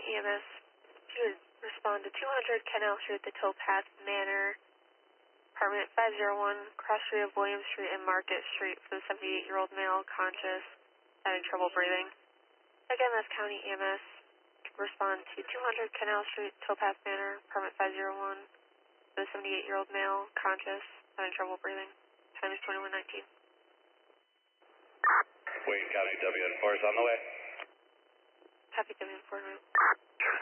EMS, if you would respond to 200 Canal Street, the Towpath Manor, apartment 501, cross street of William Street and Market Street for the 78-year-old male, conscious, having trouble breathing. Again, that's County EMS. Respond to 200 Canal Street, Towpath Manor, apartment 501, for the 78-year-old male, conscious, having trouble breathing. Time is 21:19. Wayne County WN4 is on the way. Happy WN4 route.